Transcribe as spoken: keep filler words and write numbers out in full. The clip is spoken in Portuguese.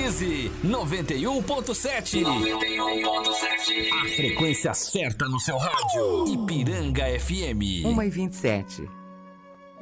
Sintonize noventa e um ponto sete. noventa e um ponto sete. A frequência certa no seu rádio. Ipiranga F M. uma e vinte e sete.